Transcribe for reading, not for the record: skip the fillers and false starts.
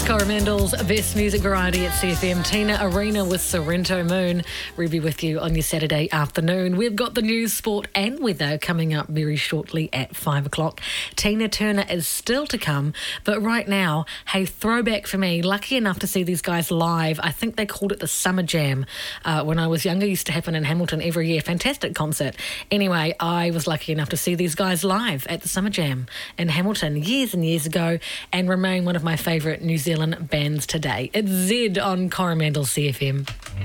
Coromandel's Best Music Variety at CFM. Tina Arena with Sorrento Moon. Ruby with you on your Saturday afternoon. We've got the news, sport and weather coming up very shortly at 5 o'clock. Tina Turner is still to come, but right now, hey, throwback for me. Lucky enough to see these guys live. I think they called it the Summer Jam. When I was younger, it used to happen in Hamilton every year. Fantastic concert. Anyway, I was lucky enough to see these guys live at the Summer Jam in Hamilton years and years ago and remain one of my favourite New Zealand bands today. It's Zed on Coromandel CFM.